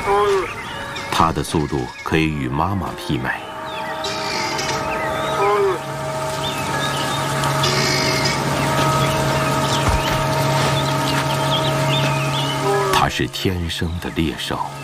它的速度可以与妈妈媲美。它是天生的猎手。